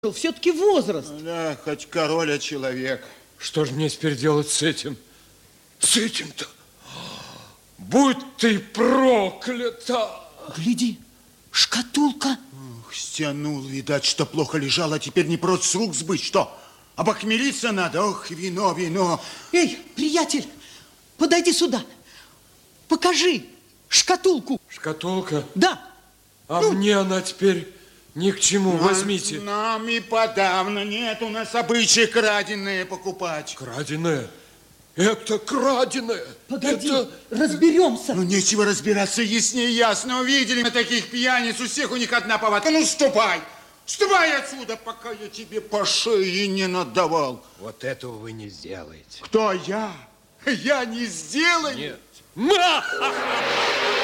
Все-таки возраст. Да, хоть король, а человек. Что же мне теперь делать с этим? С этим-то? Будь ты проклята! Гляди, шкатулка. Ух, стянул, видать, что плохо лежал, а теперь не прочь с рук сбыть. Что, обохмелиться надо? Ох, вино, вино. Эй, приятель, подойди сюда. Покажи шкатулку. Шкатулка? Да. А мне она теперь ни к чему. Возьмите. Нам и подавно нет у нас обычая краденое покупать. Краденое? Это краденое. Погоди, Это... разберемся. Ну, нечего разбираться, яснее ясно. Увидели мы таких пьяниц, у всех у них одна повадка. Ну, ступай! Ступай отсюда, пока я тебе по шее не надавал. Вот этого вы не сделаете. Кто я? Я не сделаю? Нет.